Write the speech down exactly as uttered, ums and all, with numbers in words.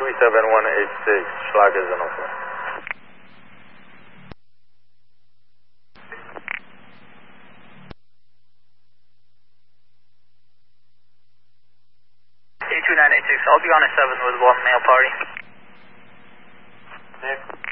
three seven one eight six, Schlag is an offer. two nine eight six, I'll be on a seven with one male party. Nick.